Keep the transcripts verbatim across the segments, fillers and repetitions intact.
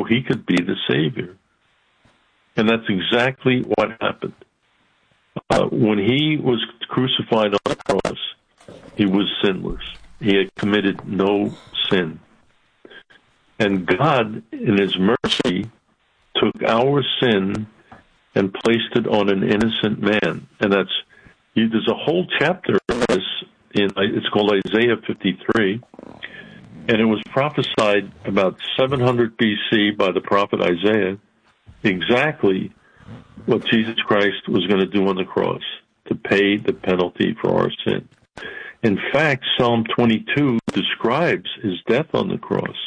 he could be the Savior. And that's exactly what happened. Uh, when he was crucified on the cross, he was sinless. He had committed no sin. And God, in his mercy, took our sin and placed it on an innocent man. And that's, there's a whole chapter of this, in, it's called Isaiah fifty-three, and it was prophesied about seven hundred B C by the prophet Isaiah, exactly what Jesus Christ was going to do on the cross, to pay the penalty for our sin. In fact, Psalm twenty-two describes his death on the cross.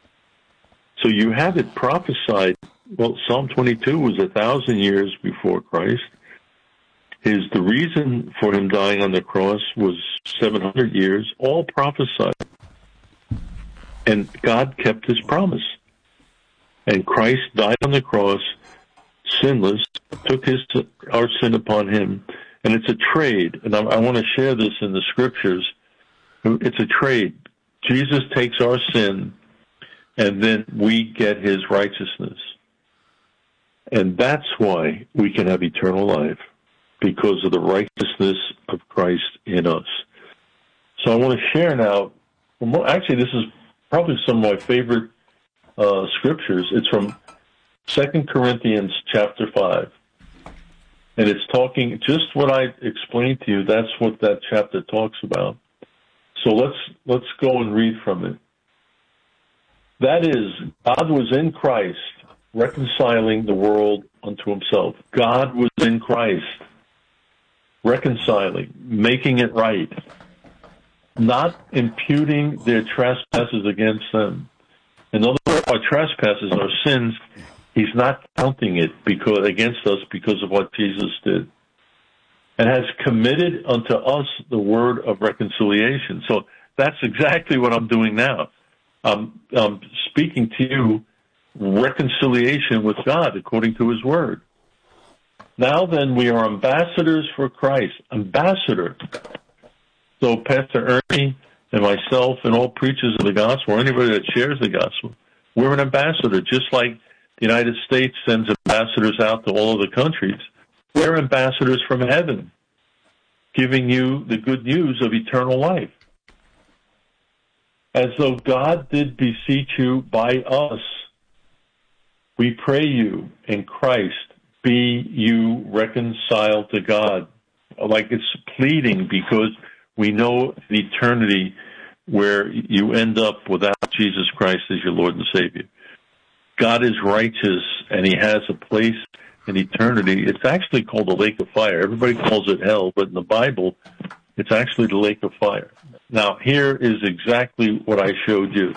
So you have it prophesied. Well, Psalm twenty-two was a thousand years before Christ. His the reason for him dying on the cross was seven hundred years, all prophesied. And God kept his promise. And Christ died on the cross, sinless, took his our sin upon him. And it's a trade. And I, I want to share this in the scriptures. It's a trade. Jesus takes our sin, and then we get his righteousness. And that's why we can have eternal life, because of the righteousness of Christ in us. So I want to share now, well, actually this is probably some of my favorite uh, scriptures. It's from Second Corinthians chapter five. And it's talking, just what I explained to you, that's what that chapter talks about. So let's let's go and read from it. That is, God was in Christ, reconciling the world unto himself. God was in Christ, reconciling, making it right, not imputing their trespasses against them. In other words, our trespasses, our sins, he's not counting it because against us because of what Jesus did. And has committed unto us the word of reconciliation. So that's exactly what I'm doing now. I'm, I'm speaking to you reconciliation with God according to his word. Now then, we are ambassadors for Christ. Ambassador. So Pastor Ernie and myself and all preachers of the gospel, or anybody that shares the gospel, we're an ambassador, just like the United States sends ambassadors out to all of the countries. We're ambassadors from heaven, giving you the good news of eternal life. As though God did beseech you by us, we pray you in Christ, be you reconciled to God. Like it's pleading, because we know in eternity where you end up without Jesus Christ as your Lord and Savior. God is righteous, and he has a place in eternity. It's actually called the lake of fire. Everybody calls it hell, but in the Bible, it's actually the lake of fire. Now, here is exactly what I showed you.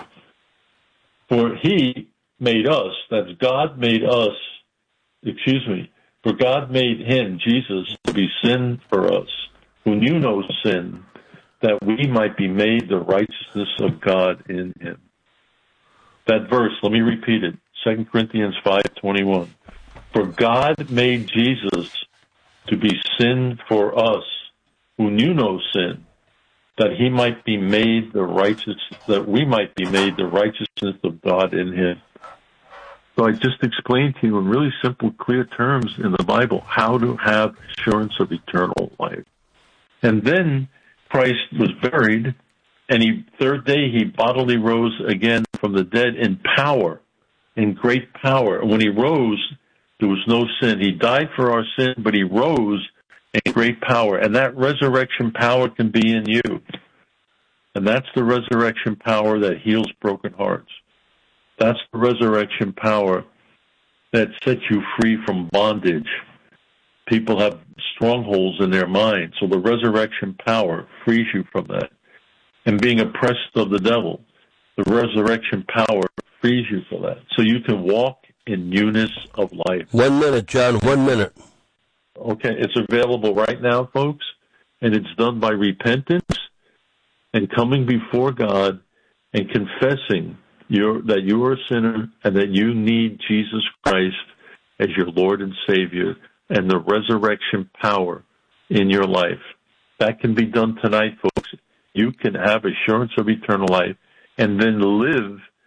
For he made us, that's God made us, excuse me, for God made him, Jesus, to be sin for us, who knew no sin, that we might be made the righteousness of God in him. That verse, let me repeat it, Second Corinthians five twenty-one. For God made Jesus to be sin for us, who knew no sin, that he might be made the righteous, that we might be made the righteousness of God in him. So I just explained to you in really simple, clear terms in the Bible how to have assurance of eternal life. And then Christ was buried, and he third day he bodily rose again from the dead in power, in great power. And when he rose, there was no sin. He died for our sin, but he rose in great power. And that resurrection power can be in you. And that's the resurrection power that heals broken hearts. That's the resurrection power that sets you free from bondage. People have strongholds in their mind, so the resurrection power frees you from that. And being oppressed of the devil, the resurrection power frees you from that. So you can walk in newness of life. One minute, John, one minute. Okay, it's available right now, folks, and it's done by repentance and coming before God and confessing You're, that you are a sinner and that you need Jesus Christ as your Lord and Savior and the resurrection power in your life. That can be done tonight, folks. You can have assurance of eternal life and then live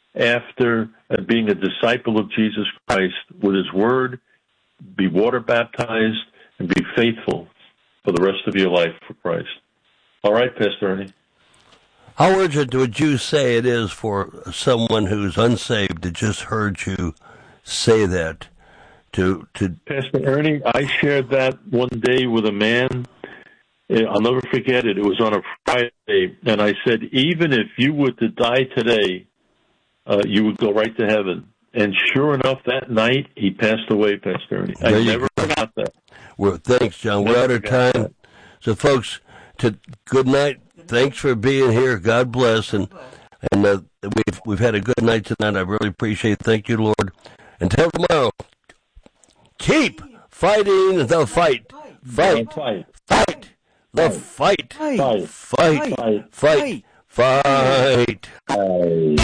after being a disciple of Jesus Christ with his word, be water baptized, and be faithful for the rest of your life for Christ. All right, Pastor Ernie. How urgent would you say it is for someone who's unsaved that just heard you say that? To, to Pastor Ernie, I shared that one day with a man. I'll never forget it. It was on a Friday, and I said, even if you were to die today, uh, you would go right to heaven. And sure enough, that night, he passed away, Pastor Ernie. I never go. forgot that. Well, thanks, John. Never We're out of time. That. So, folks, to, good night. Thanks for being here. God bless. And and uh, we've, we've had a good night tonight. I really appreciate it. Thank you, Lord. Until tomorrow, keep fighting the fight. Fight. Fight. Fight. The fight. Fight. Fight. Fight. Fight. Fight. Fight.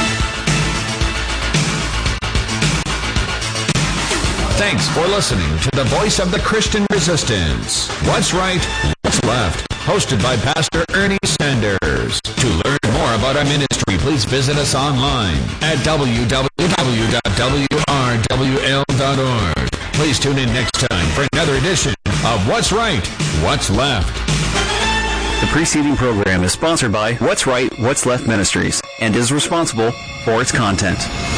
Thanks for listening to the Voice of the Christian Resistance. What's right, what's left? Hosted by Pastor Ernie Sanders. To learn more about our ministry, please visit us online at w w w dot w r w l dot org. Please tune in next time for another edition of What's Right, What's Left. The preceding program is sponsored by What's Right, What's Left Ministries and is responsible for its content.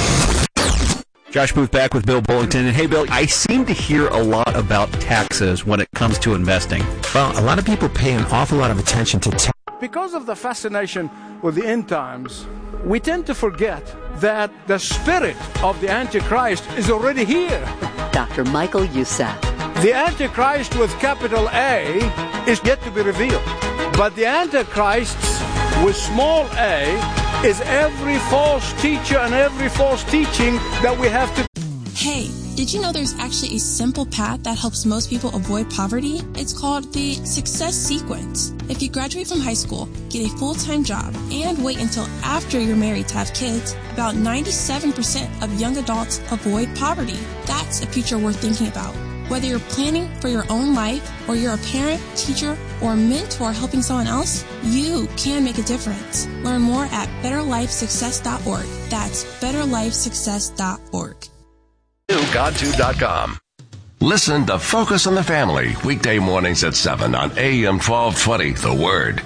Josh Booth back with Bill Bullington. And hey, Bill, I seem to hear a lot about taxes when it comes to investing. Well, a lot of people pay an awful lot of attention to tax. Because of the fascination with the end times, we tend to forget that the spirit of the Antichrist is already here. Doctor Michael Youssef. The Antichrist with capital A is yet to be revealed. But the Antichrists with small a is every false teacher and every false teaching that we have to... Hey, did you know there's actually a simple path that helps most people avoid poverty? It's called the Success Sequence. If you graduate from high school, get a full-time job, and wait until after you're married to have kids, about ninety-seven percent of young adults avoid poverty. That's a future worth thinking about. Whether you're planning for your own life, or you're a parent, teacher, or mentor helping someone else, you can make a difference. Learn more at better life success dot org. That's better life success dot org. god tube dot com. Listen to Focus on the Family, weekday mornings at seven on A M twelve twenty, The Word.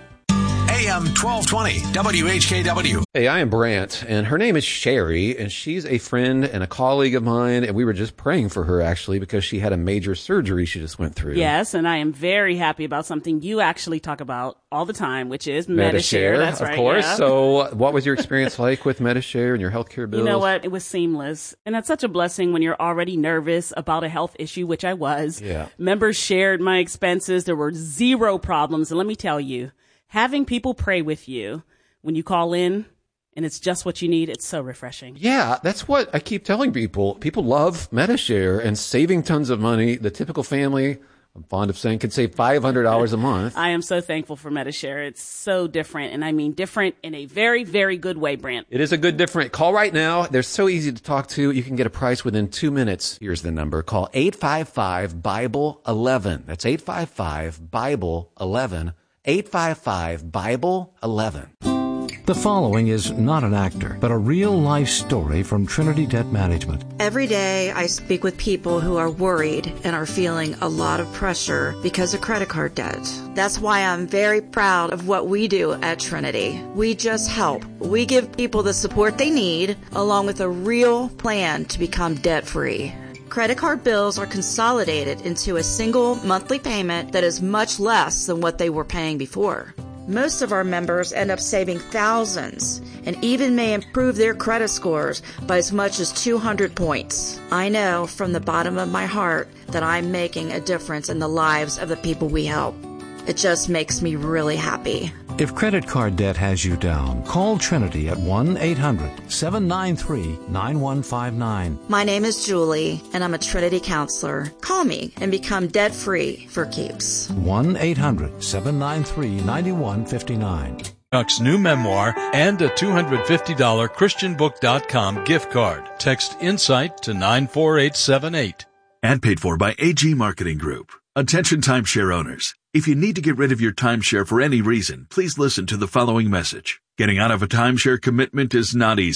A M twelve twenty, W H K W. Hey, I am Brant, and her name is Sherry, and she's a friend and a colleague of mine, and we were just praying for her, actually, because she had a major surgery she just went through. Yes, and I am very happy about something you actually talk about all the time, which is Medi-Share. That's right, of course. Yeah. So what was your experience like with Medi-Share and your healthcare bills? You know what? It was seamless, and that's such a blessing when you're already nervous about a health issue, which I was. Yeah. Members shared my expenses. There were zero problems, and let me tell you, having people pray with you when you call in and it's just what you need, it's so refreshing. Yeah, that's what I keep telling people. People love Medi-Share and saving tons of money. The typical family, I'm fond of saying, can save five hundred dollars a month. I am so thankful for Medi-Share. It's so different, and I mean different in a very, very good way, Brant. It is a good different. Call right now. They're so easy to talk to. You can get a price within two minutes. Here's the number. Call eight five five, Bible eleven. That's eight five five, Bible eleven. eight five five, Bible eleven. The following is not an actor, but a real-life story from Trinity Debt Management. Every day I speak with people who are worried and are feeling a lot of pressure because of credit card debt. That's why I'm very proud of what we do at Trinity. We just help. We give people the support they need, along with a real plan to become debt-free. Credit card bills are consolidated into a single monthly payment that is much less than what they were paying before. Most of our members end up saving thousands and even may improve their credit scores by as much as two hundred points. I know from the bottom of my heart that I'm making a difference in the lives of the people we help. It just makes me really happy. If credit card debt has you down, call Trinity at one eight hundred, seven nine three, nine one five nine. My name is Julie, and I'm a Trinity counselor. Call me and become debt-free for keeps. one eight hundred, seven nine three, nine one five nine. Chuck's new memoir and a two hundred fifty dollars Christian book dot com gift card. Text INSIGHT to nine four eight seven eight. And paid for by A G Marketing Group. Attention timeshare owners. If you need to get rid of your timeshare for any reason, please listen to the following message. Getting out of a timeshare commitment is not easy.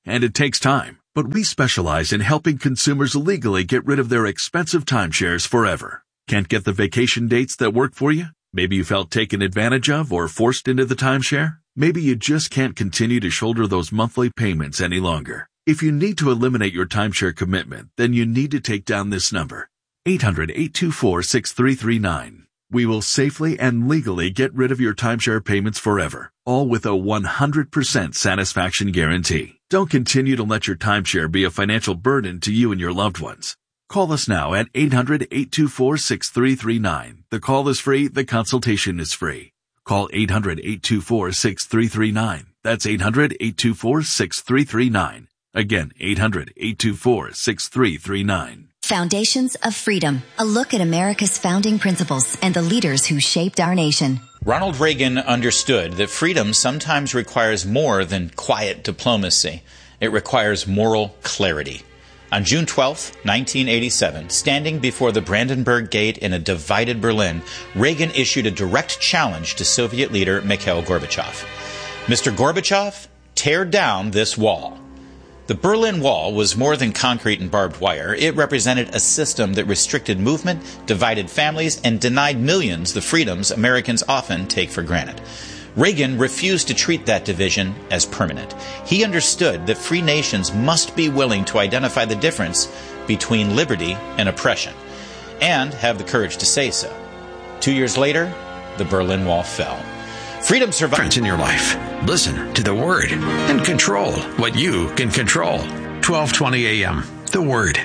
and it takes time. But we specialize in helping consumers legally get rid of their expensive timeshares forever. Can't get the vacation dates that work for you? Maybe you felt taken advantage of or forced into the timeshare? Maybe you just can't continue to shoulder those monthly payments any longer. If you need to eliminate your timeshare commitment, then you need to take down this number, eight hundred, eight two four, six three three nine. We will safely and legally get rid of your timeshare payments forever, all with a one hundred percent satisfaction guarantee. Don't continue to let your timeshare be a financial burden to you and your loved ones. Call us now at eight hundred, eight two four, six three three nine. The call is free. The consultation is free. Call eight hundred, eight two four, six three three nine. That's eight hundred, eight two four, six three three nine. Again, eight hundred, eight two four, six three three nine. Foundations of Freedom, a look at America's founding principles and the leaders who shaped our nation. Ronald Reagan understood that freedom sometimes requires more than quiet diplomacy. It requires moral clarity. On June twelfth, nineteen eighty-seven, standing before the Brandenburg Gate in a divided Berlin, Reagan issued a direct challenge to Soviet leader Mikhail Gorbachev. Mister Gorbachev, tear down this wall. The Berlin Wall was more than concrete and barbed wire. It represented a system that restricted movement, divided families, and denied millions the freedoms Americans often take for granted. Reagan refused to treat that division as permanent. He understood that free nations must be willing to identify the difference between liberty and oppression, and have the courage to say so. Two years later, the Berlin Wall fell. Freedom survives in your life. Listen to the Word and control what you can control. twelve twenty a.m. The Word.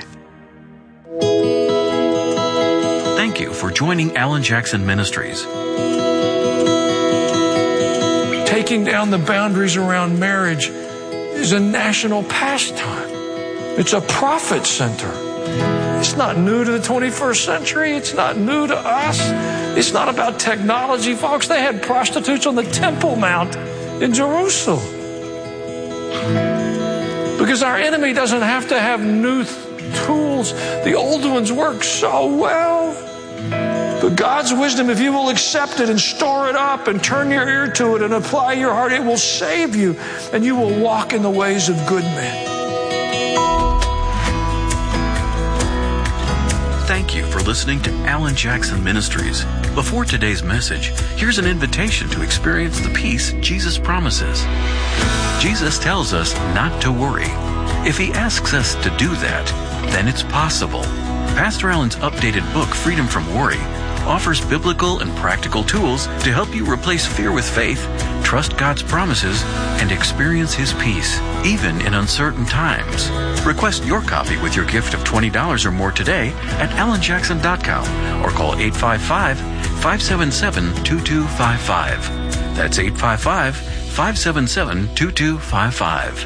Thank you for joining Alan Jackson Ministries. Taking down the boundaries around marriage is a national pastime. It's a profit center. It's not new to the twenty-first century. It's not new to us. It's not about technology, folks. They had prostitutes on the Temple Mount in Jerusalem. Because our enemy doesn't have to have new th- tools. The old ones work so well. But God's wisdom, if you will accept it and store it up and turn your ear to it and apply your heart, it will save you, and you will walk in the ways of good men. Thank you for listening to Alan Jackson Ministries. Before today's message, here's an invitation to experience the peace Jesus promises. Jesus tells us not to worry. If he asks us to do that, then it's possible. Pastor Alan's updated book, Freedom from Worry, offers biblical and practical tools to help you replace fear with faith, trust God's promises, and experience his peace, even in uncertain times. Request your copy with your gift of twenty dollars or more today at alan jackson dot com or call eight five five, five seven seven, two two five five. That's eight five five, five seven seven, two two five five.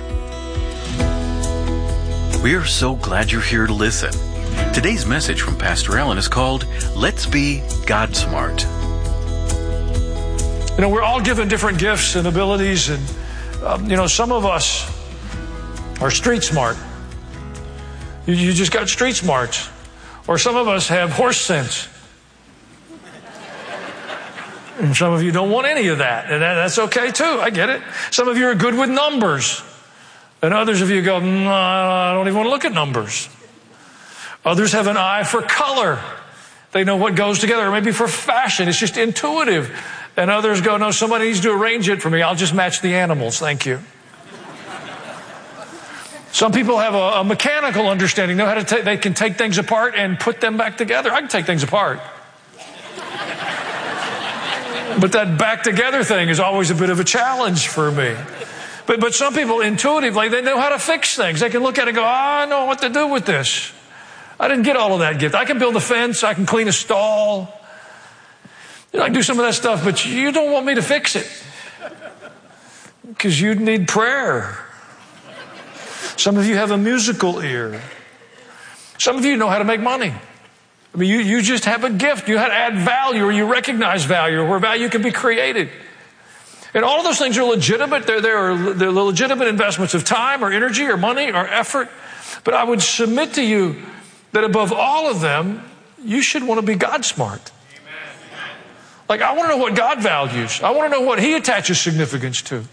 We're so glad you're here to listen. Today's message from Pastor Alan is called, Let's Be God Smart. You know, we're all given different gifts and abilities, and, um, you know, some of us are street smart. You, you just got street smarts. Or some of us have horse sense. And some of you don't want any of that, and that, that's okay too. I get it. Some of you are good with numbers, and others of you go, no, I don't even want to look at numbers. Others have an eye for color. They know what goes together. Or maybe for fashion. It's just intuitive. And others go, no, somebody needs to arrange it for me. I'll just match the animals. Thank you. Some people have a, a mechanical understanding. Know how to take, they can take things apart and put them back together. I can take things apart. But that back together thing is always a bit of a challenge for me. But, but some people intuitively, they know how to fix things. They can look at it and go, oh, I know what to do with this. I didn't get all of that gift. I can build a fence. I can clean a stall. You know, I can do some of that stuff, but you don't want me to fix it because you'd need prayer. Some of you have a musical ear. Some of you know how to make money. I mean, you, you just have a gift. You know how to add value, or you recognize value, or where value can be created. And all of those things are legitimate. They're, they're, they're legitimate investments of time or energy or money or effort. But I would submit to you that above all of them, you should want to be God smart. Like, I want to know what God values. I want to know what he attaches significance to.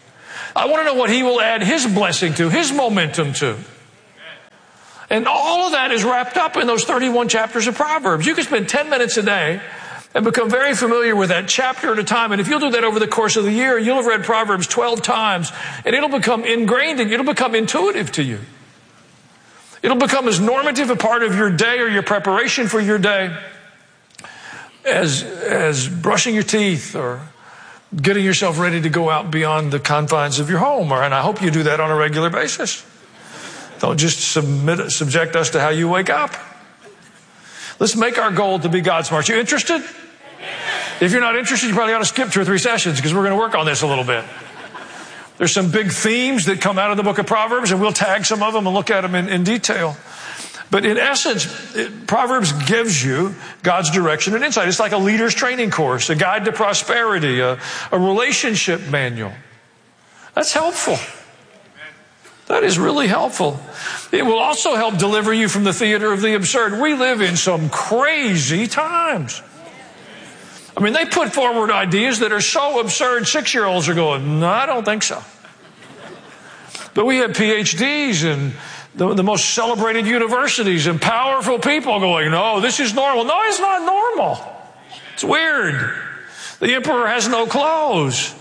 I want to know what he will add his blessing to, his momentum to. And all of that is wrapped up in those thirty-one chapters of Proverbs. You can spend ten minutes a day and become very familiar with that chapter at a time. And if you'll do that over the course of the year, you'll have read Proverbs twelve times, and it'll become ingrained in you. It'll become intuitive to you. It'll become as normative a part of your day or your preparation for your day as, as brushing your teeth or getting yourself ready to go out beyond the confines of your home. And I hope you do that on a regular basis. Don't just submit, subject us to how you wake up. Let's make our goal to be God smart. You interested? If you're not interested, you probably ought to skip two or three sessions because we're going to work on this a little bit. There's some big themes that come out of the book of Proverbs, and we'll tag some of them and look at them in, in detail. But in essence, it, Proverbs gives you God's direction and insight. It's like a leader's training course, a guide to prosperity, a, a relationship manual. That's helpful. That is really helpful. It will also help deliver you from the theater of the absurd. We live in some crazy times. I mean, they put forward ideas that are so absurd, six-year-olds are going, no, I don't think so. But we have P H Ds and the, the most celebrated universities and powerful people going, no, this is normal. No, it's not normal. It's weird. The emperor has no clothes.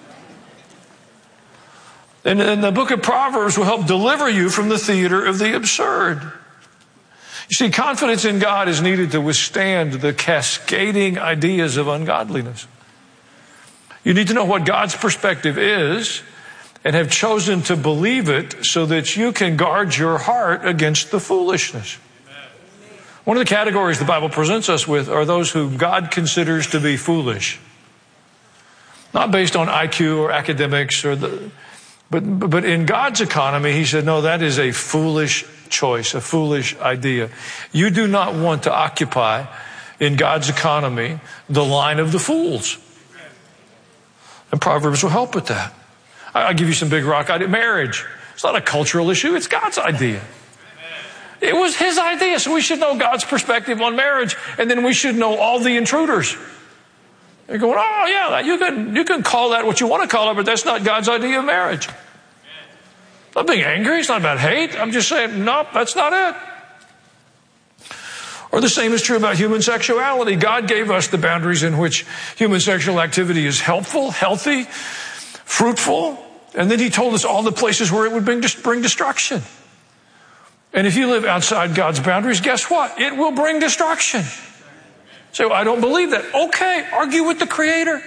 And, and the book of Proverbs will help deliver you from the theater of the absurd. You see, confidence in God is needed to withstand the cascading ideas of ungodliness. You need to know what God's perspective is and have chosen to believe it so that you can guard your heart against the foolishness. One of the categories the Bible presents us with are those whom God considers to be foolish. Not based on I Q or academics or the... But, but in God's economy, he said, no, that is a foolish choice, a foolish idea. You do not want to occupy in God's economy the line of the fools. And Proverbs will help with that. I'll give you some big rock idea. Marriage. It's not a cultural issue. It's God's idea. It was his idea. So we should know God's perspective on marriage. And then we should know all the intruders. They're going, oh, yeah, you can, you can call that what you want to call it, but that's not God's idea of marriage. I'm not being angry. It's not about hate. I'm just saying, nope, that's not it. Or the same is true about human sexuality. God gave us the boundaries in which human sexual activity is helpful, healthy, fruitful. And then he told us all the places where it would bring, bring destruction. And if you live outside God's boundaries, guess what? It will bring destruction. So I don't believe that. Okay, argue with the Creator.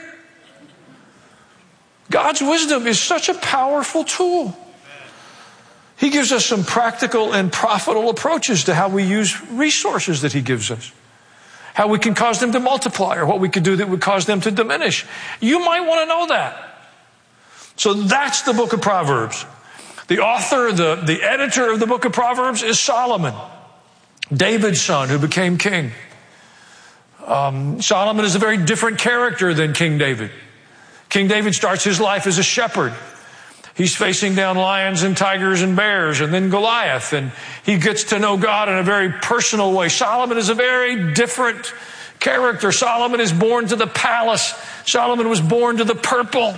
God's wisdom is such a powerful tool. He gives us some practical and profitable approaches to how we use resources that he gives us. How we can cause them to multiply or what we could do that would cause them to diminish. You might want to know that. So that's the book of Proverbs. The author, the, the editor of the book of Proverbs is Solomon, David's son who became king. Um, Solomon is a very different character than King David. King David starts his life as a shepherd. He's facing down lions and tigers and bears and then Goliath, and he gets to know God in a very personal way. Solomon is a very different character. Solomon is born to the palace. Solomon was born to the purple.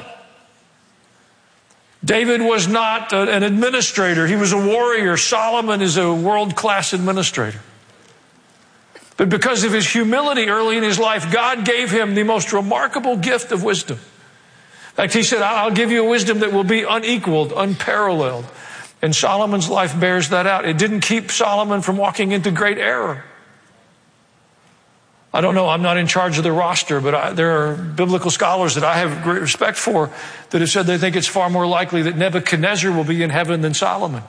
David was not an administrator. He was a warrior. Solomon is a world-class administrator. But because of his humility early in his life, God gave him the most remarkable gift of wisdom. In fact, he said, I'll give you a wisdom that will be unequaled, unparalleled. And Solomon's life bears that out. It didn't keep Solomon from walking into great error. I don't know, I'm not in charge of the roster, but I, there are biblical scholars that I have great respect for that have said they think it's far more likely that Nebuchadnezzar will be in heaven than Solomon.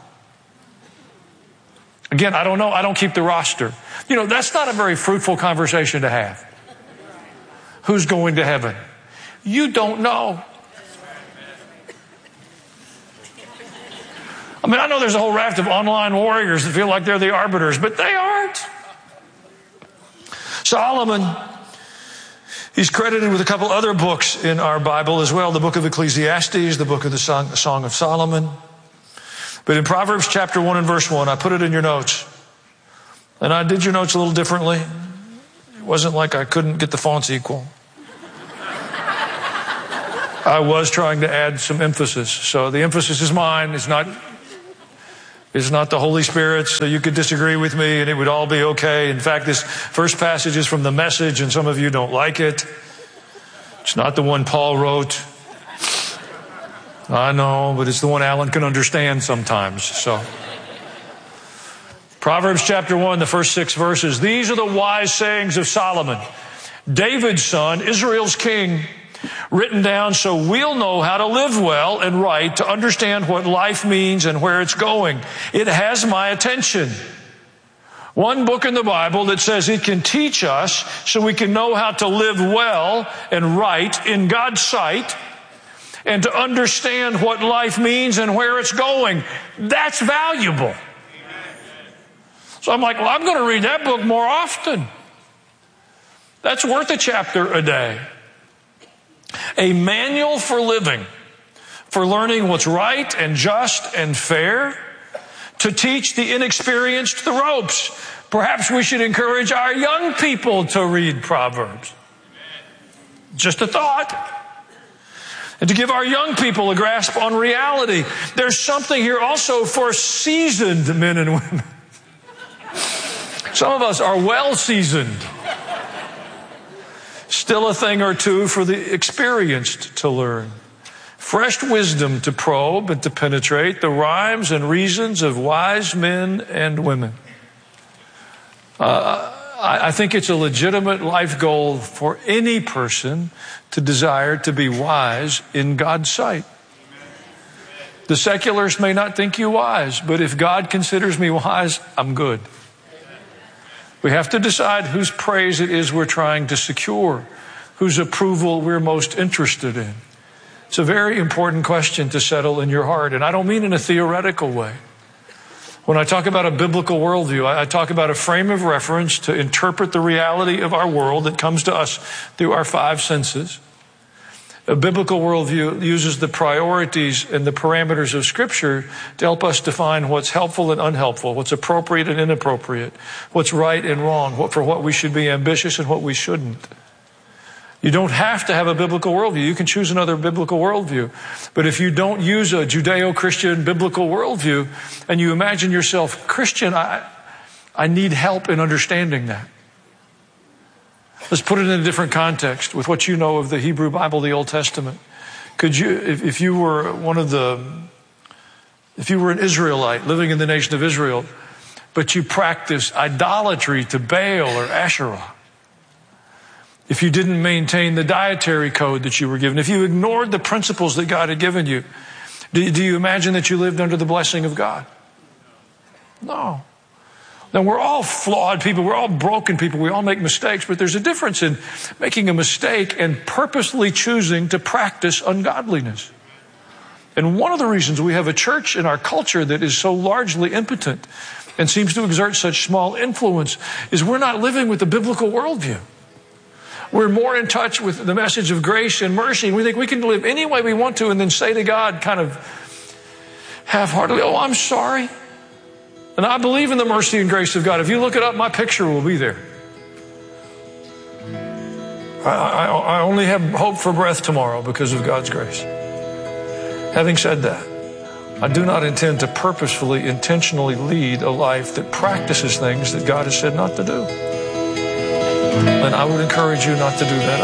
Again, I don't know. I don't keep the roster. You know, that's not a very fruitful conversation to have. Who's going to heaven? You don't know. I mean, I know there's a whole raft of online warriors that feel like they're the arbiters, but they aren't. Solomon, he's credited with a couple other books in our Bible as well. The book of Ecclesiastes, the book of the Song, the Song of Solomon. But in Proverbs chapter one and verse one, I put it in your notes. And I did your notes a little differently. It wasn't like I couldn't get the fonts equal. I was trying to add some emphasis. So the emphasis is mine. It's not, it's not the Holy Spirit's. So you could disagree with me and it would all be okay. In fact, this first passage is from the Message and some of you don't like it. It's not the one Paul wrote. I know, but it's the one Alan can understand sometimes. So Proverbs chapter one, the first six verses. These are the wise sayings of Solomon, David's son, Israel's king, written down so we'll know how to live well and right, to understand what life means and where it's going. It has my attention. One book in the Bible that says it can teach us so we can know how to live well and right in God's sight and to understand what life means and where it's going. That's valuable. So I'm like, well, I'm going to read that book more often. That's worth a chapter a day. A manual for living, for learning what's right and just and fair, to teach the inexperienced the ropes. Perhaps we should encourage our young people to read Proverbs. Just a thought. And to give our young people a grasp on reality. There's something here also for seasoned men and women. Some of us are well seasoned. Still a thing or two for the experienced to learn. Fresh wisdom to probe and to penetrate the rhymes and reasons of wise men and women. Uh, I, I think it's a legitimate life goal for any person to desire to be wise in God's sight. The secularists may not think you wise, but if God considers me wise, I'm good. We have to decide whose praise it is we're trying to secure, whose approval we're most interested in. It's a very important question to settle in your heart, and I don't mean in a theoretical way. When I talk about a biblical worldview, I talk about a frame of reference to interpret the reality of our world that comes to us through our five senses. A biblical worldview uses the priorities and the parameters of Scripture to help us define what's helpful and unhelpful, what's appropriate and inappropriate, what's right and wrong, what, for what we should be ambitious and what we shouldn't. You don't have to have a biblical worldview. You can choose another biblical worldview. But if you don't use a Judeo-Christian biblical worldview and you imagine yourself Christian, I, I need help in understanding that. Let's put it in a different context with what you know of the Hebrew Bible, the Old Testament. Could you, if, if you were one of the, if you were an Israelite living in the nation of Israel, but you practice idolatry to Baal or Asherah, if you didn't maintain the dietary code that you were given, if you ignored the principles that God had given you, do, do you imagine that you lived under the blessing of God? No. Now, we're all flawed people. We're all broken people. We all make mistakes. But there's a difference in making a mistake and purposely choosing to practice ungodliness. And one of the reasons we have a church in our culture that is so largely impotent and seems to exert such small influence is we're not living with the biblical worldview. We're more in touch with the message of grace and mercy. And we think we can live any way we want to and then say to God kind of half-heartedly, oh, I'm sorry. And I believe in the mercy and grace of God. If you look it up, my picture will be there. I, I, I only have hope for breath tomorrow because of God's grace. Having said that, I do not intend to purposefully, intentionally lead a life that practices things that God has said not to do. And I would encourage you not to do that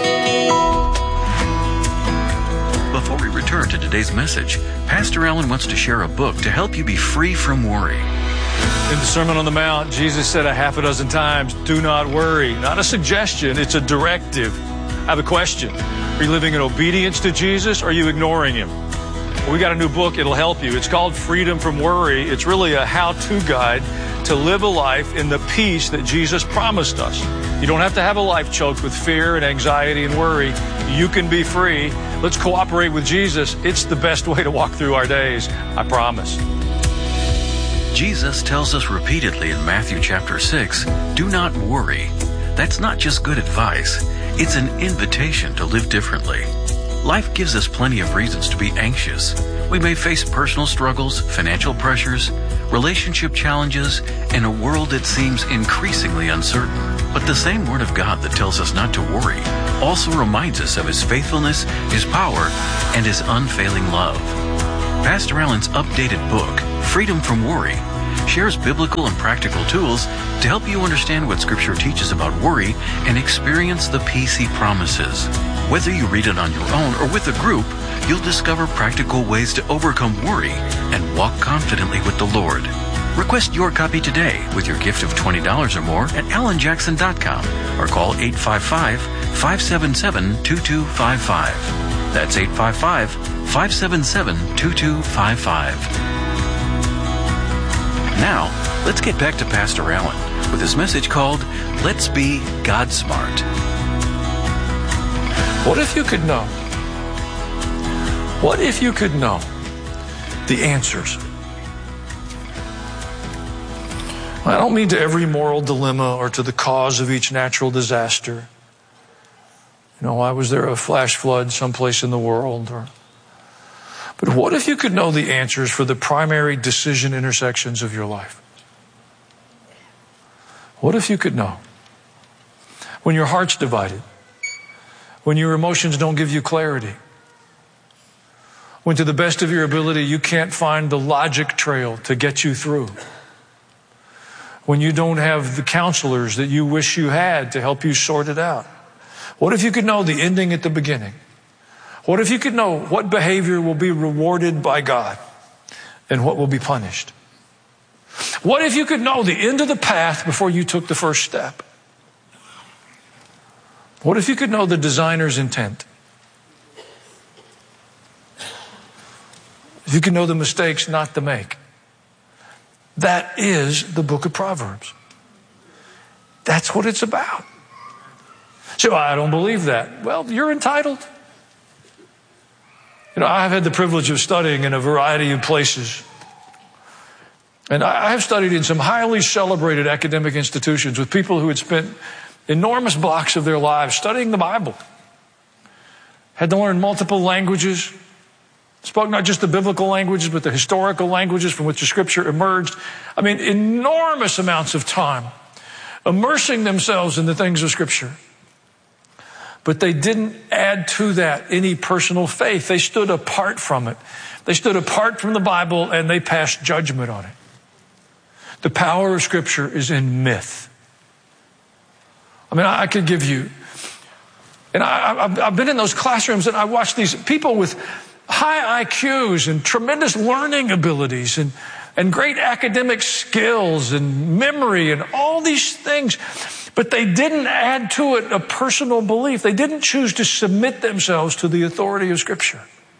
either. Before we return to today's message, Pastor Allen wants to share a book to help you be free from worry. In the Sermon on the Mount, Jesus said a half a dozen times, do not worry. Not a suggestion, it's a directive. I have a question. Are you living in obedience to Jesus or are you ignoring him? Well, we got a new book, it'll help you. It's called Freedom from Worry. It's really a how-to guide to live a life in the peace that Jesus promised us. You don't have to have a life choked with fear and anxiety and worry. You can be free. Let's cooperate with Jesus. It's the best way to walk through our days. I promise. Jesus tells us repeatedly in Matthew chapter six, do not worry. That's not just good advice. It's an invitation to live differently. Life gives us plenty of reasons to be anxious. We may face personal struggles, financial pressures, relationship challenges, and a world that seems increasingly uncertain. But the same Word of God that tells us not to worry also reminds us of His faithfulness, His power, and His unfailing love. Pastor Allen's updated book, Freedom from Worry, shares biblical and practical tools to help you understand what Scripture teaches about worry and experience the peace He promises. Whether you read it on your own or with a group, you'll discover practical ways to overcome worry and walk confidently with the Lord. Request your copy today with your gift of twenty dollars or more at alan jackson dot com or call eight five five, five seven seven, two two five five. That's eight five five, five seven seven, two two five five. Now, let's get back to Pastor Allen with his message called, Let's Be God Smart. What if you could know? What if you could know the answers? I don't mean to every moral dilemma or to the cause of each natural disaster. You know, why was there a flash flood someplace in the world? Or, but what if you could know the answers for the primary decision intersections of your life? What if you could know? When your heart's divided, when your emotions don't give you clarity, when to the best of your ability you can't find the logic trail to get you through, when you don't have the counselors that you wish you had to help you sort it out. What if you could know the ending at the beginning? What if you could know what behavior will be rewarded by God and what will be punished? What if you could know the end of the path before you took the first step? What if you could know the designer's intent? If you could know the mistakes not to make? That is the book of Proverbs. That's what it's about. So I don't believe that. Well, you're entitled. You know, I've had the privilege of studying in a variety of places. And I have studied in some highly celebrated academic institutions with people who had spent enormous blocks of their lives studying the Bible. Had to learn multiple languages. Spoke not just the biblical languages, but the historical languages from which the Scripture emerged. I mean, enormous amounts of time immersing themselves in the things of Scripture. But they didn't add to that any personal faith. They stood apart from it. They stood apart from the Bible and they passed judgment on it. The power of Scripture is in myth. I mean, I could give you, and I, I've been in those classrooms and I watch these people with high I Qs and tremendous learning abilities and, and great academic skills and memory and all these things. But they didn't add to it a personal belief. They didn't choose to submit themselves to the authority of Scripture.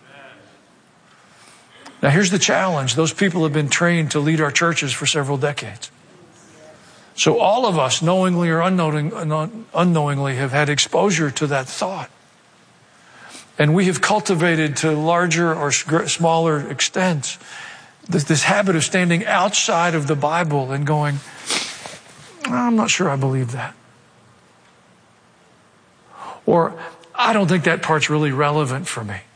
Now here's the challenge. Those people have been trained to lead our churches for several decades. So all of us, knowingly or unknowingly, have had exposure to that thought. And we have cultivated to larger or smaller extents this, this habit of standing outside of the Bible and going, I'm not sure I believe that. Or, I don't think that part's really relevant for me.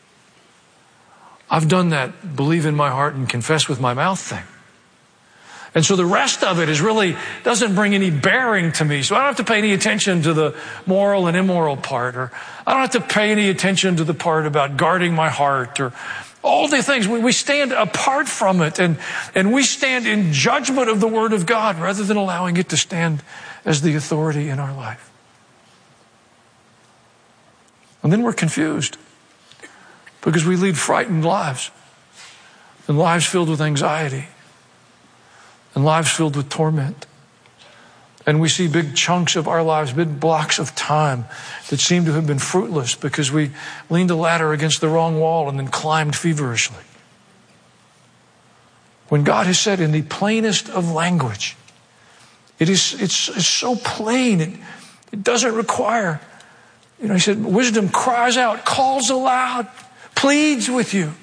I've done that believe in my heart and confess with my mouth thing. And so the rest of it is really doesn't bring any bearing to me. So I don't have to pay any attention to the moral and immoral part, or I don't have to pay any attention to the part about guarding my heart, or all the things. We, we stand apart from it, and, and we stand in judgment of the Word of God rather than allowing it to stand as the authority in our life. And then we're confused because we lead frightened lives and lives filled with anxiety. And lives filled with torment. And we see big chunks of our lives, big blocks of time that seem to have been fruitless because we leaned a ladder against the wrong wall and then climbed feverishly. When God has said in the plainest of language, it is, it's, it's so plain, it, it doesn't require, you know, he said, wisdom cries out, calls aloud, pleads with you.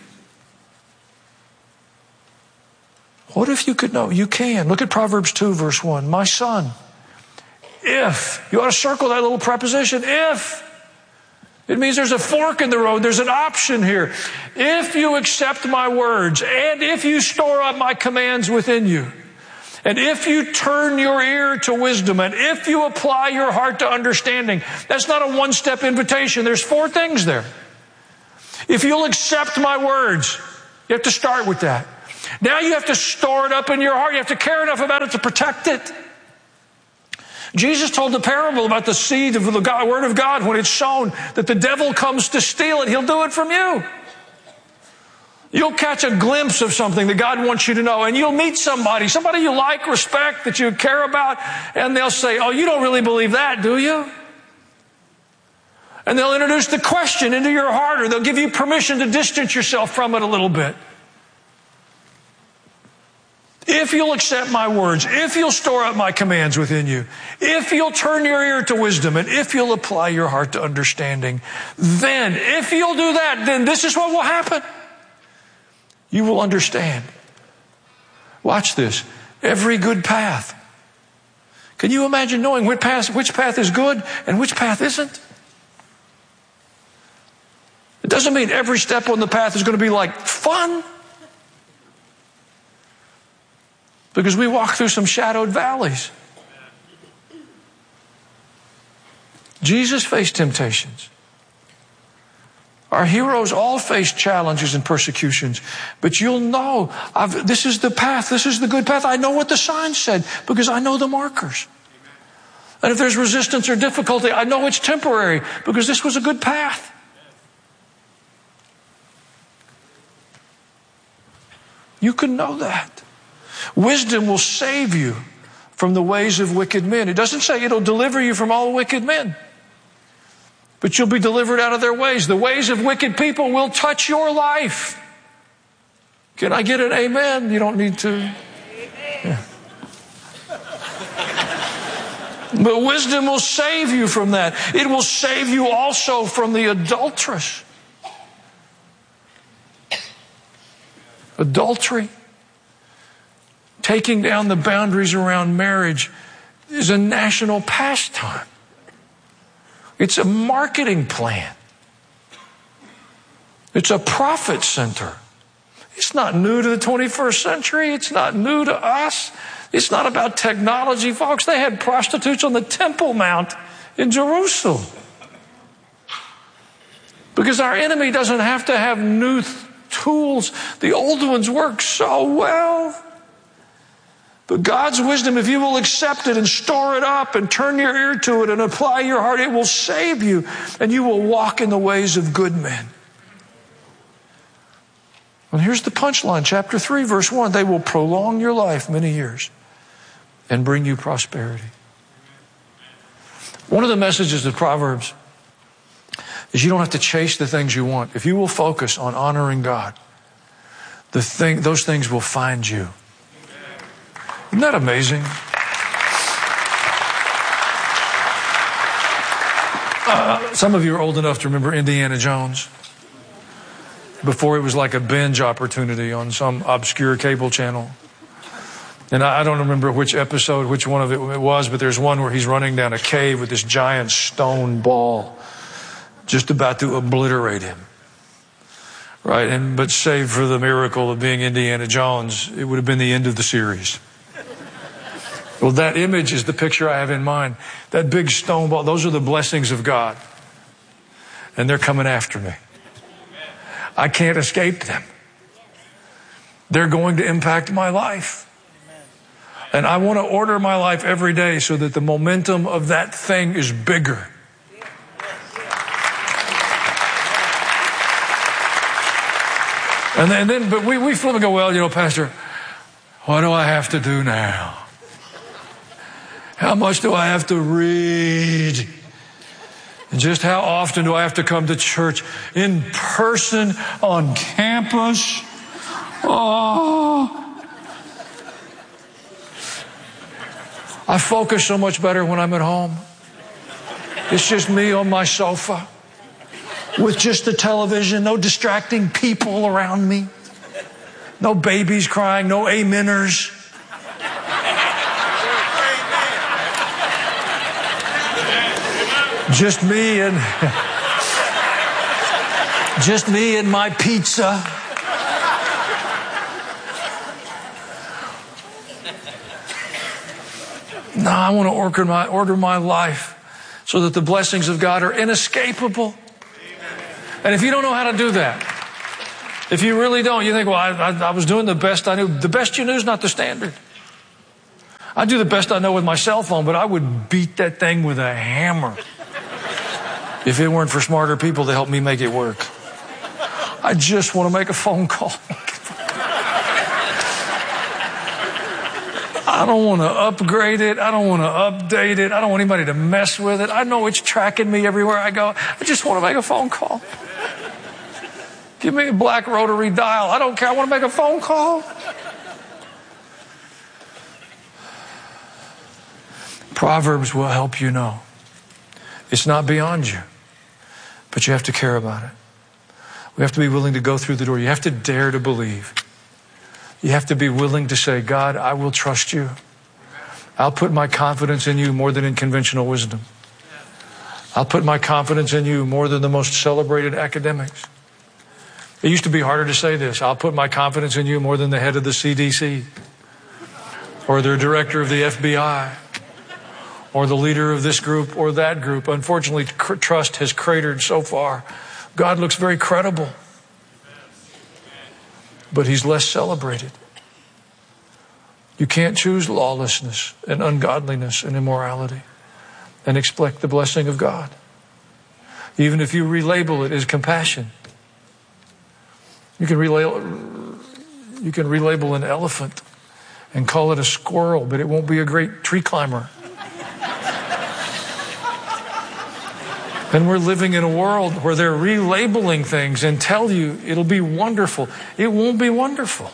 What if you could know? You can. Look at Proverbs two, verse one. My son, if. You ought to circle that little preposition, if. It means there's a fork in the road. There's an option here. If you accept my words and if you store up my commands within you, And if you turn your ear to wisdom, and if you apply your heart to understanding, that's not a one-step invitation. There's four things there. If you'll accept my words, you have to start with that. Now you have to store it up in your heart. You have to care enough about it to protect it. Jesus told the parable about the seed of the God, Word of God when it's sown, that the devil comes to steal it. He'll do it from you. You'll catch a glimpse of something that God wants you to know, and you'll meet somebody, somebody you like, respect, that you care about, and they'll say, oh, you don't really believe that, do you? And they'll introduce the question into your heart, or they'll give you permission to distance yourself from it a little bit. If you'll accept my words, if you'll store up my commands within you, if you'll turn your ear to wisdom, and if you'll apply your heart to understanding, then, if you'll do that, then this is what will happen. You will understand. Watch this. Every good path. Can you imagine knowing which path, which path is good and which path isn't? It doesn't mean every step on the path is going to be like fun. Because we walk through some shadowed valleys. Jesus faced temptations. Our heroes all face challenges and persecutions. But you'll know, I've, this is the path, this is the good path. I know what the sign said because I know the markers. And if there's resistance or difficulty, I know it's temporary because this was a good path. You can know that. Wisdom will save you from the ways of wicked men. It doesn't say it'll deliver you from all wicked men. But you'll be delivered out of their ways. The ways of wicked people will touch your life. Can I get an amen? You don't need to. Yeah. But wisdom will save you from that. It will save you also from the adulteress. Adultery. Taking down the boundaries around marriage is a national pastime. It's a marketing plan. It's a profit center. It's not new to the twenty-first century. It's not new to us. It's not about technology, folks. They had prostitutes on the Temple Mount in Jerusalem. Because our enemy doesn't have to have new th- tools. The old ones work so well. But God's wisdom, if you will accept it and store it up and turn your ear to it and apply your heart, it will save you and you will walk in the ways of good men. And here's the punchline, chapter three, verse one. They will prolong your life many years and bring you prosperity. One of the messages of Proverbs is you don't have to chase the things you want. If you will focus on honoring God, the thing, those things will find you. Isn't that amazing? Uh, some of you are old enough to remember Indiana Jones. Before it was like a binge opportunity on some obscure cable channel. And I, I don't remember which episode, which one of it, it was, but there's one where he's running down a cave with this giant stone ball just about to obliterate him. Right? And but save for the miracle of being Indiana Jones, it would have been the end of the series. Well, that image is the picture I have in mind. That big stone ball, those are the blessings of God. And they're coming after me. I can't escape them. They're going to impact my life. And I want to order my life every day so that the momentum of that thing is bigger. And then, and then but we, we flip and go, well, you know, Pastor, what do I have to do now? How much do I have to read? And just how often do I have to come to church in person, on campus? Oh. I focus so much better when I'm at home. It's just me on my sofa with just the television, no distracting people around me, no babies crying, no ameners. Just me and just me and my pizza. No, I want to order my, order my life so that the blessings of God are inescapable. And if you don't know how to do that, if you really don't, you think, well, I, I, I was doing the best I knew. The best you knew is not the standard. I do the best I know with my cell phone, but I would beat that thing with a hammer if it weren't for smarter people to help me make it work. I just want to make a phone call. I don't want to upgrade it. I don't want to update it. I don't want anybody to mess with it. I know it's tracking me everywhere I go. I just want to make a phone call. Give me a black rotary dial. I don't care. I want to make a phone call. Proverbs will help you know. It's not beyond you, but you have to care about it. We have to be willing to go through the door. You have to dare to believe. You have to be willing to say, God, I will trust you. I'll put my confidence in you more than in conventional wisdom. I'll put my confidence in you more than the most celebrated academics. It used to be harder to say this. I'll put my confidence in you more than the head of the C D C or the director of the F B I or the leader of this group or that group. Unfortunately, cr- trust has cratered so far. God looks very credible, but he's less celebrated. You can't choose lawlessness and ungodliness and immorality and expect the blessing of God, even if you relabel it as compassion. You can relabel, you can relabel an elephant and call it a squirrel, but it won't be a great tree climber. And we're living in a world where they're relabeling things and tell you it'll be wonderful. It won't be wonderful.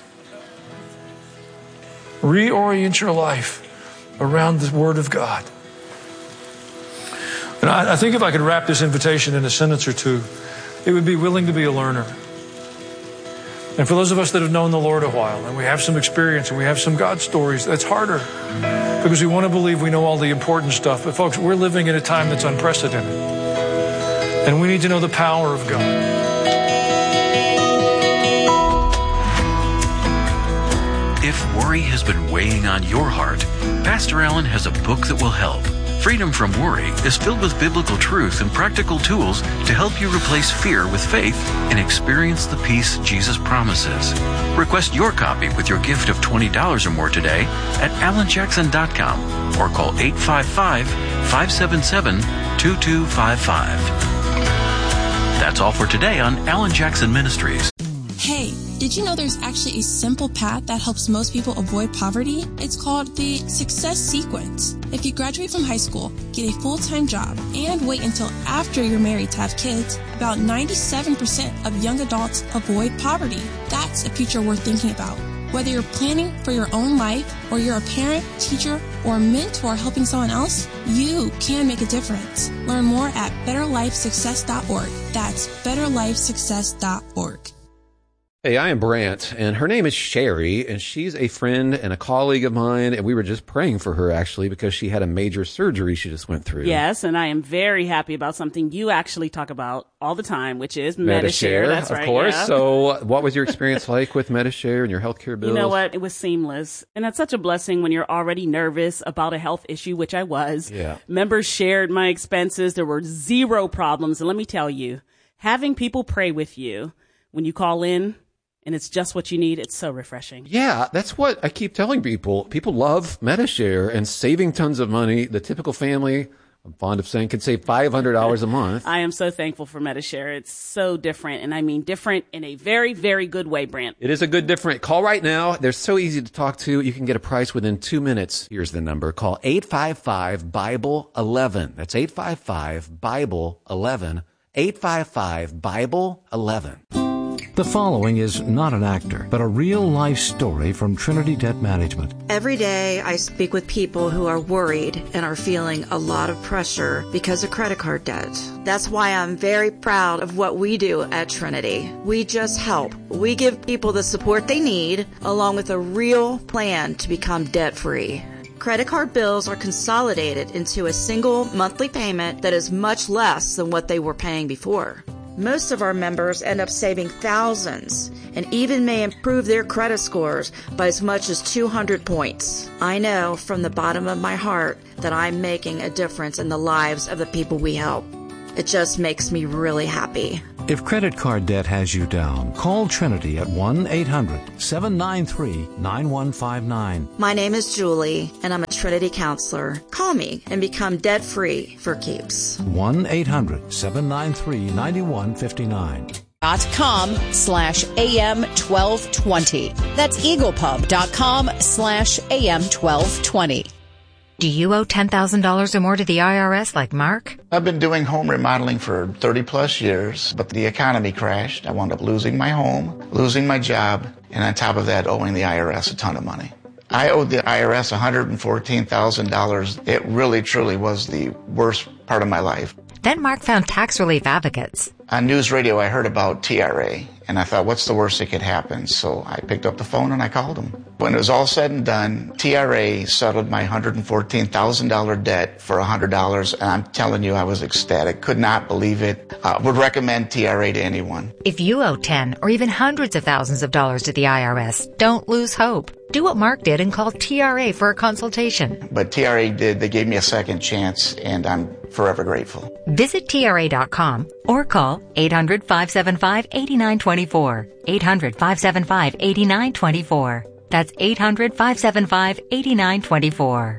Reorient your life around the Word of God. And I, I think if I could wrap this invitation in a sentence or two, it would be willing to be a learner. And for those of us that have known the Lord a while and we have some experience and we have some God stories, that's harder because we want to believe we know all the important stuff. But folks, we're living in a time that's unprecedented. And we need to know the power of God. If worry has been weighing on your heart, Pastor Allen has a book that will help. Freedom from Worry is filled with biblical truth and practical tools to help you replace fear with faith and experience the peace Jesus promises. Request your copy with your gift of twenty dollars or more today at alan jackson dot com or call eight five five, five seven seven, two two five five. That's all for today on Alan Jackson Ministries. Hey, did you know there's actually a simple path that helps most people avoid poverty? It's called the Success Sequence. If you graduate from high school, get a full-time job, and wait until after you're married to have kids, about ninety-seven percent of young adults avoid poverty. That's a future worth thinking about. Whether you're planning for your own life or you're a parent, teacher, or mentor helping someone else, you can make a difference. Learn more at better life success dot org. That's better life success dot org. Hey, I am Brant, and her name is Sherry, and she's a friend and a colleague of mine, and we were just praying for her, actually, because she had a major surgery she just went through. Yes, and I am very happy about something you actually talk about all the time, which is Medi-Share. Medi-Share, That's of right, course. yeah. So what was your experience like with Medi-Share and your healthcare bills? You know what? It was seamless. And that's such a blessing when you're already nervous about a health issue, which I was. Yeah. Members shared my expenses. There were zero problems. And let me tell you, having people pray with you when you call in, and it's just what you need, it's so refreshing. Yeah, that's what I keep telling people. People love Medi-Share and saving tons of money. The typical family, I'm fond of saying, can save five hundred dollars a month. I am so thankful for Medi-Share. It's so different, and I mean different in a very, very good way, Brant. It is a good different. Call right now. They're so easy to talk to. You can get a price within two minutes. Here's the number. Call eight five five, Bible eleven. That's eight five five, Bible eleven. eight five five, Bible eleven. The following is not an actor, but a real-life story from Trinity Debt Management. Every day I speak with people who are worried and are feeling a lot of pressure because of credit card debt. That's why I'm very proud of what we do at Trinity. We just help. We give people the support they need, along with a real plan to become debt-free. Credit card bills are consolidated into a single monthly payment that is much less than what they were paying before. Most of our members end up saving thousands and even may improve their credit scores by as much as two hundred points. I know from the bottom of my heart that I'm making a difference in the lives of the people we help. It just makes me really happy. If credit card debt has you down, call Trinity at one eight hundred seven nine three nine one five nine. My name is Julie, and I'm a Trinity counselor. Call me and become debt-free for keeps. one eight hundred seven nine three nine one five nine. Dot com slash AM twelve twenty. That's eaglepub.com slash AM twelve twenty. Do you owe ten thousand dollars or more to the I R S like Mark? I've been doing home remodeling for thirty plus years, but the economy crashed. I wound up losing my home, losing my job, and on top of that, owing the I R S a ton of money. I owed the I R S one hundred fourteen thousand dollars. It really, truly was the worst part of my life. Then Mark found Tax Relief Advocates. On news radio, I heard about T R A, and I thought, what's the worst that could happen? So I picked up the phone and I called them. When it was all said and done, T R A settled my one hundred fourteen thousand dollars debt for one hundred dollars, and I'm telling you, I was ecstatic. Could not believe it. Uh, would recommend T R A to anyone. If you owe ten or even hundreds of thousands of dollars to the I R S, don't lose hope. Do what Mark did and call T R A for a consultation. But T R A did. They gave me a second chance, and I'm forever grateful. Visit T R A dot com or call eight hundred five seven five eight nine two four. eight hundred five seven five eight nine two four. That's eight hundred five seven five eight nine two four.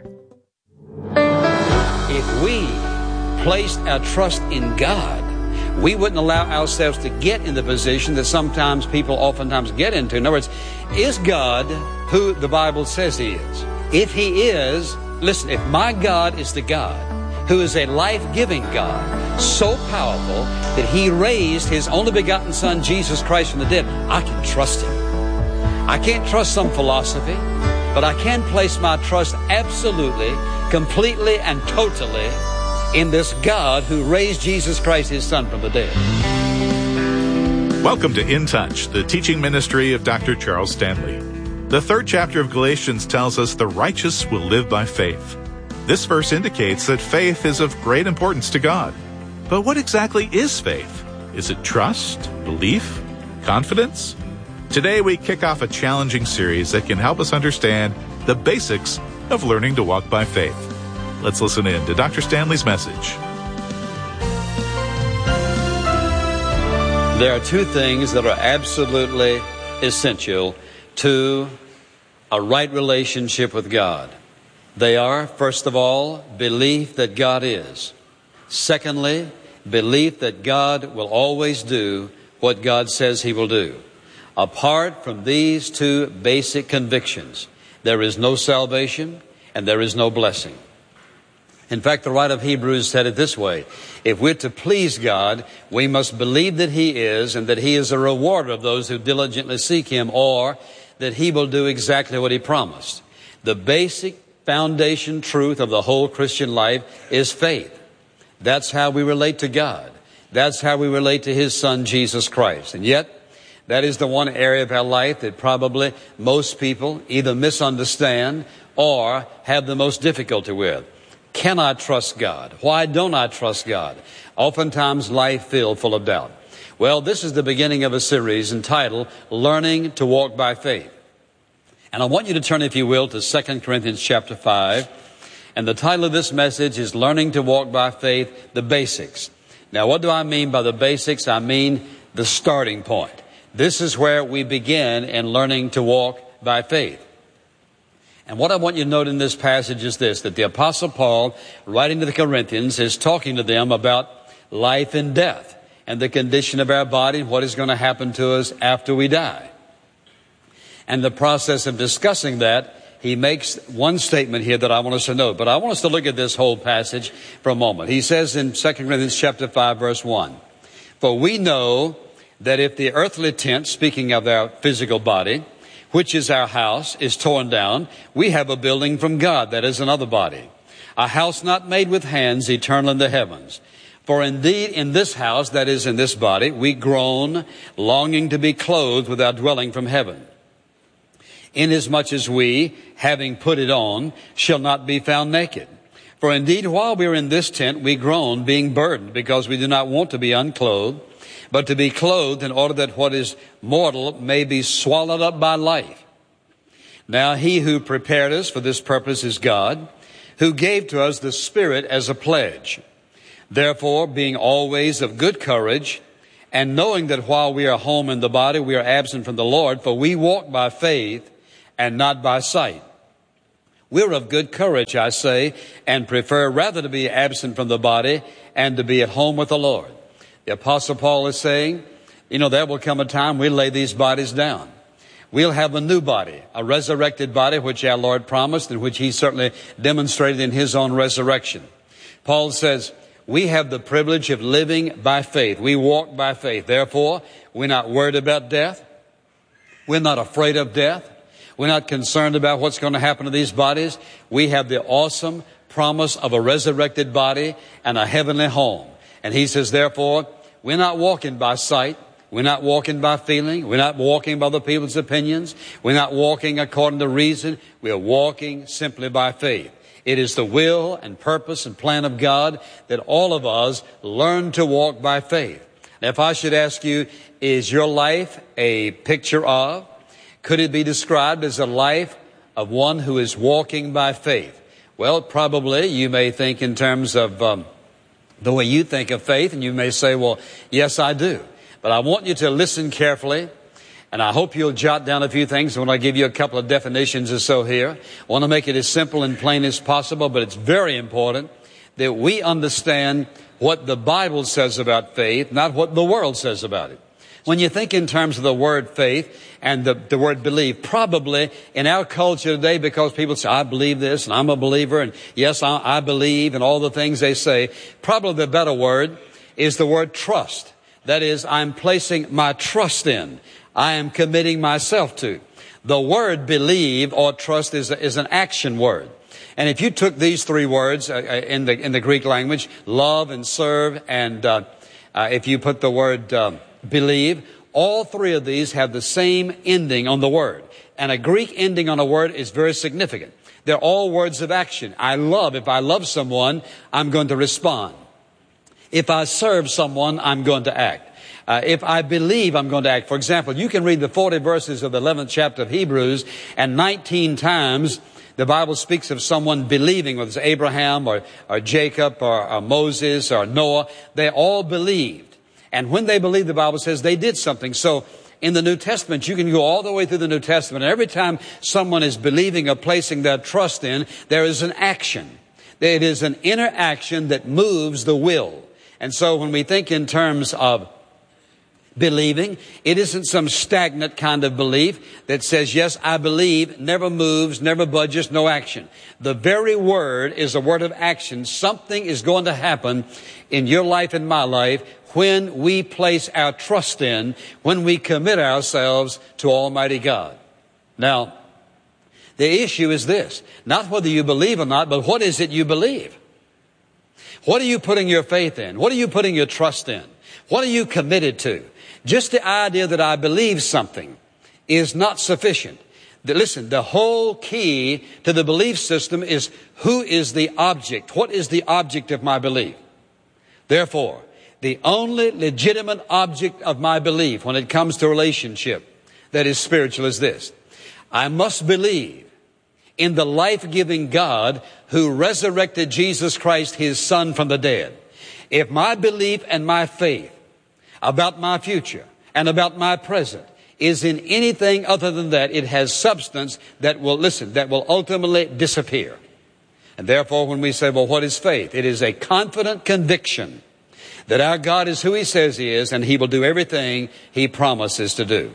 If we placed our trust in God, we wouldn't allow ourselves to get in the position that sometimes people oftentimes get into. In other words, is God who the Bible says He is? If He is, listen, if my God is the God who is a life-giving God, so powerful that He raised His only begotten Son, Jesus Christ, from the dead, I can trust Him. I can't trust some philosophy, but I can place my trust absolutely, completely, and totally in this God who raised Jesus Christ, His Son, from the dead. Welcome to In Touch, the teaching ministry of Doctor Charles Stanley. The third chapter of Galatians tells us the righteous will live by faith. This verse indicates that faith is of great importance to God. But what exactly is faith? Is it trust, belief, confidence? Today we kick off a challenging series that can help us understand the basics of learning to walk by faith. Let's listen in to Doctor Stanley's message. There are two things that are absolutely essential to a right relationship with God. They are, first of all, belief that God is. Secondly, belief that God will always do what God says He will do. Apart from these two basic convictions, there is no salvation and there is no blessing. In fact, the writer of Hebrews said it this way: if we're to please God, we must believe that He is, and that He is a rewarder of those who diligently seek Him, or that He will do exactly what He promised. The basic foundation truth of the whole Christian life is faith. That's how we relate to God. That's how we relate to His Son, Jesus Christ. And yet, that is the one area of our life that probably most people either misunderstand or have the most difficulty with. Can I trust God? Why don't I trust God? Oftentimes life filled full of doubt. Well, this is the beginning of a series entitled Learning to Walk by Faith. And I want you to turn, if you will, to Second Corinthians chapter five. And the title of this message is Learning to Walk by Faith, the Basics. Now, what do I mean by the basics? I mean the starting point. This is where we begin in learning to walk by faith. And what I want you to note in this passage is this, that the Apostle Paul, writing to the Corinthians, is talking to them about life and death and the condition of our body and what is going to happen to us after we die. And the process of discussing that, he makes one statement here that I want us to note. But I want us to look at this whole passage for a moment. He says in Second Corinthians chapter five, verse one, for we know that if the earthly tent, speaking of our physical body, which is our house, is torn down, we have a building from God, that is another body, a house not made with hands, eternal in the heavens. For indeed in this house, that is in this body, we groan, longing to be clothed with our dwelling from heaven. Inasmuch as we, having put it on, shall not be found naked. For indeed while we are in this tent, we groan, being burdened, because we do not want to be unclothed, but to be clothed in order that what is mortal may be swallowed up by life. Now he who prepared us for this purpose is God, who gave to us the Spirit as a pledge. Therefore, being always of good courage, and knowing that while we are home in the body, we are absent from the Lord, for we walk by faith and not by sight. We're of good courage, I say, and prefer rather to be absent from the body and to be at home with the Lord. The Apostle Paul is saying, you know, there will come a time we'll lay these bodies down. We'll have a new body, a resurrected body, which our Lord promised and which he certainly demonstrated in his own resurrection. Paul says, we have the privilege of living by faith. We walk by faith. Therefore, we're not worried about death. We're not afraid of death. We're not concerned about what's going to happen to these bodies. We have the awesome promise of a resurrected body and a heavenly home. And he says, therefore, we're not walking by sight. We're not walking by feeling. We're not walking by other people's opinions. We're not walking according to reason. We're walking simply by faith. It is the will and purpose and plan of God that all of us learn to walk by faith. Now, if I should ask you, is your life a picture of? Could it be described as a life of one who is walking by faith? Well, probably you may think in terms of um, the way you think of faith, and you may say, well, yes, I do. But I want you to listen carefully, and I hope you'll jot down a few things when I give you a couple of definitions or so here. I want to make it as simple and plain as possible, but it's very important that we understand what the Bible says about faith, not what the world says about it. When you think in terms of the word faith and the, the word believe, probably in our culture today, because people say, I believe this and I'm a believer and yes, I, I believe, and all the things they say, probably the better word is the word trust. That is, I'm placing my trust in. I am committing myself to. The word believe or trust is, is an action word. And if you took these three words uh, in the in the Greek language, love and serve, and uh, uh, if you put the word uh, believe, all three of these have the same ending on the word. And a Greek ending on a word is very significant. They're all words of action. I love, if I love someone, I'm going to respond. If I serve someone, I'm going to act. Uh, if I believe, I'm going to act. For example, you can read the forty verses of the eleventh chapter of Hebrews, and nineteen times the Bible speaks of someone believing, whether it's Abraham or, or Jacob or, or Moses or Noah. They all believed. And when they believed, the Bible says they did something. So in the New Testament, you can go all the way through the New Testament. And every time someone is believing or placing their trust in, there is an action. It is an inner action that moves the will. And so when we think in terms of believing, it isn't some stagnant kind of belief that says, yes, I believe, never moves, never budges, no action. The very word is a word of action. Something is going to happen in your life and my life when we place our trust in, when we commit ourselves to Almighty God. Now, the issue is this, not whether you believe or not, but what is it you believe? What are you putting your faith in? What are you putting your trust in? What are you committed to? Just the idea that I believe something is not sufficient. Listen, the whole key to the belief system is who is the object? What is the object of my belief? Therefore, the only legitimate object of my belief when it comes to relationship that is spiritual is this. I must believe in the life-giving God who resurrected Jesus Christ, his Son, from the dead. If my belief and my faith about my future and about my present is in anything other than that, it has substance that will, listen, that will ultimately disappear. And therefore, when we say, well, what is faith? It is a confident conviction that our God is who he says he is, and he will do everything he promises to do.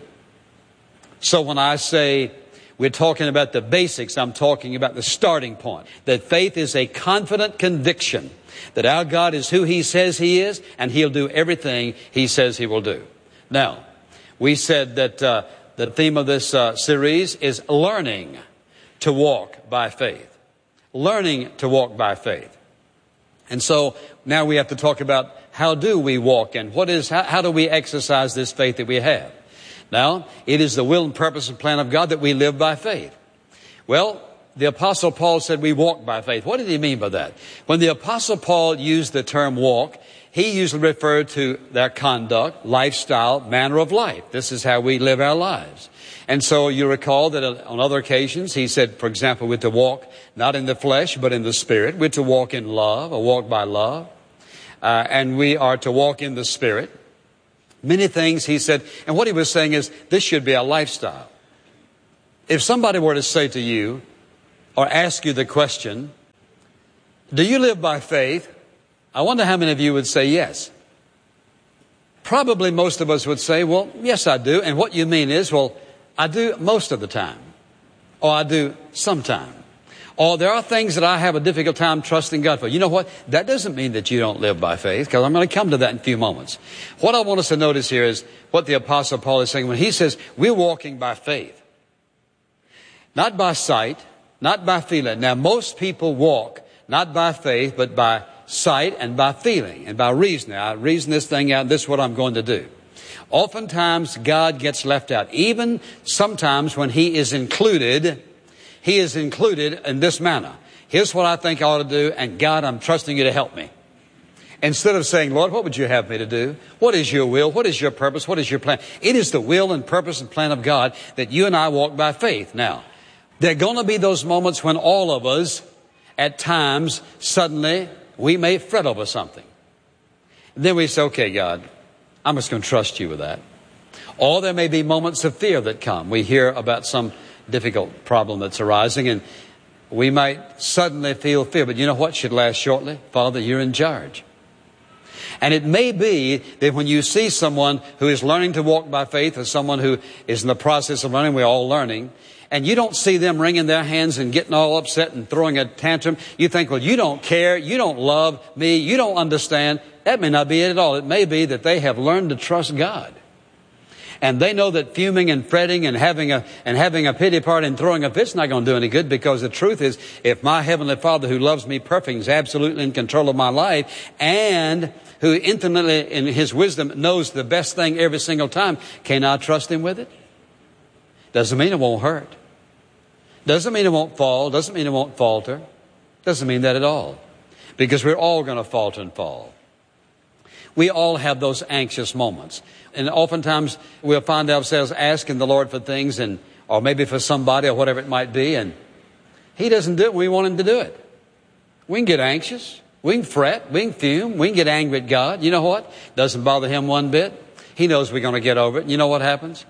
So when I say we're talking about the basics, I'm talking about the starting point. That faith is a confident conviction that our God is who he says he is, and he'll do everything he says he will do. Now, we said that uh, the theme of this uh, series is learning to walk by faith. Learning to walk by faith. And so now we have to talk about how do we walk and what is, how, how do we exercise this faith that we have? Now, it is the will and purpose and plan of God that we live by faith. Well, the Apostle Paul said we walk by faith. What did he mean by that? When the Apostle Paul used the term walk, he usually referred to their conduct, lifestyle, manner of life. This is how we live our lives. And so you recall that on other occasions, he said, for example, we're to walk not in the flesh, but in the Spirit. We're to walk in love, or walk by love. Uh, and we are to walk in the Spirit. Many things, he said, and what he was saying is, this should be our lifestyle. If somebody were to say to you, or ask you the question, do you live by faith? I wonder how many of you would say yes. Probably most of us would say, well, yes, I do. And what you mean is, well, I do most of the time. Or I do sometime. Or there are things that I have a difficult time trusting God for. You know what? That doesn't mean that you don't live by faith, because I'm going to come to that in a few moments. What I want us to notice here is what the Apostle Paul is saying when he says we're walking by faith. Not by sight, not by feeling. Now, most people walk not by faith, but by sight and by feeling and by reasoning. I reason this thing out, and this is what I'm going to do. Oftentimes, God gets left out. Even sometimes when He is included, He is included in this manner. Here's what I think I ought to do, and God, I'm trusting you to help me. Instead of saying, Lord, what would you have me to do? What is your will? What is your purpose? What is your plan? It is the will and purpose and plan of God that you and I walk by faith. Now, there are going to be those moments when all of us, at times, suddenly, we may fret over something. Then we say, okay, God, I'm just going to trust you with that. Or there may be moments of fear that come. We hear about some difficult problem that's arising, and we might suddenly feel fear. But you know what should last shortly? Father, you're in charge. And it may be that when you see someone who is learning to walk by faith, or someone who is in the process of learning, we're all learning, and you don't see them wringing their hands and getting all upset and throwing a tantrum, you think, well, you don't care, you don't love me, you don't understand. That may not be it at all. It may be that they have learned to trust God. And they know that fuming and fretting and having a and having a pity party and throwing a fit's not going to do any good, because the truth is, if my Heavenly Father who loves me perfect is absolutely in control of my life, and who intimately in His wisdom knows the best thing every single time, can I trust Him with it? Doesn't mean it won't hurt. Doesn't mean it won't fall. Doesn't mean it won't falter. Doesn't mean that at all. Because we're all going to falter and fall. We all have those anxious moments. And oftentimes we'll find ourselves asking the Lord for things, and or maybe for somebody or whatever it might be, and He doesn't do it when we want Him to do it. We can get anxious. We can fret. We can fume. We can get angry at God. You know what? Doesn't bother Him one bit. He knows we're going to get over it. You know what happens?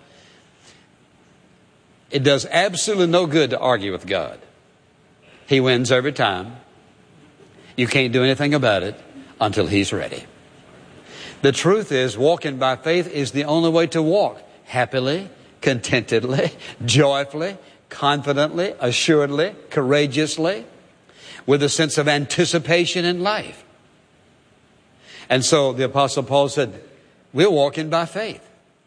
It does absolutely no good to argue with God. He wins every time. You can't do anything about it until He's ready. The truth is, walking by faith is the only way to walk happily, contentedly, joyfully, confidently, assuredly, courageously, with a sense of anticipation in life. And so the Apostle Paul said, we're walking by faith.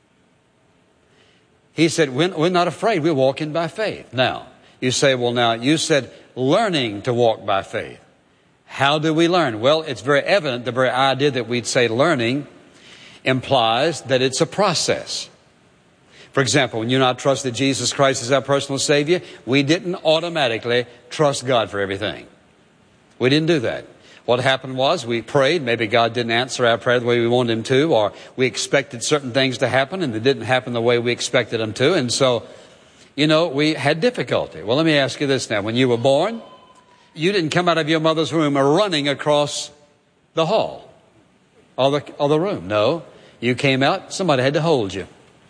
He said, we're, we're not afraid, we're walking by faith. Now, you say, well, now, you said learning to walk by faith. How do we learn? Well, it's very evident, the very idea that we'd say learning implies that it's a process. For example, when you and I trusted Jesus Christ as our personal Savior, we didn't automatically trust God for everything. We didn't do that. What happened was we prayed. Maybe God didn't answer our prayer the way we wanted Him to, or we expected certain things to happen and they didn't happen the way we expected them to. And so, you know, we had difficulty. Well, let me ask you this now. When you were born, you didn't come out of your mother's womb running across the hall or the, or the room. No, you came out, somebody had to hold you.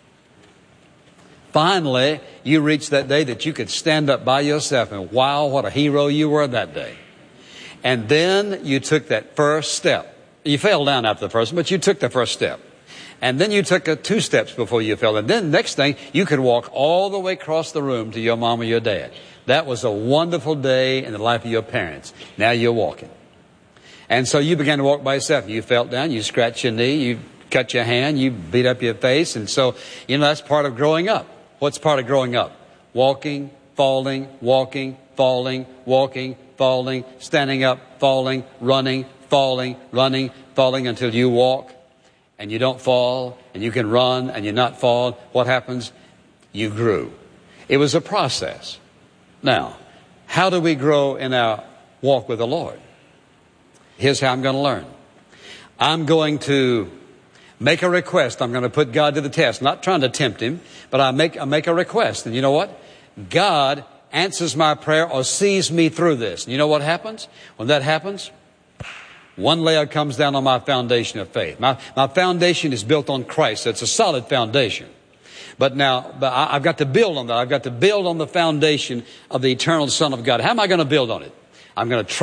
Finally, you reached that day that you could stand up by yourself, and wow, what a hero you were that day. And then you took that first step. You fell down after the first one, but you took the first step. And then you took uh, two steps before you fell. And then next thing, you could walk all the way across the room to your mom or your dad. That was a wonderful day in the life of your parents. Now you're walking. And so you began to walk by yourself. You fell down, you scratched your knee, you cut your hand, you beat up your face. And so, you know, that's part of growing up. What's part of growing up? Walking, falling, walking, falling, walking, falling, standing up, falling, running, falling, running, falling until you walk and you don't fall, and you can run and you not fall. What happens? You grew. It was a process. Now, how do we grow in our walk with the Lord? Here's how I'm going to learn. I'm going to make a request. I'm going to put God to the test. Not trying to tempt him, but I make, I make a request. And you know what? God answers my prayer or sees me through this. And you know what happens? When that happens, one layer comes down on my foundation of faith. My, my foundation is built on Christ. It's a solid foundation. But now, but I, I've got to build on that. I've got to build on the foundation of the eternal Son of God. How am I going to build on it? I'm going to trust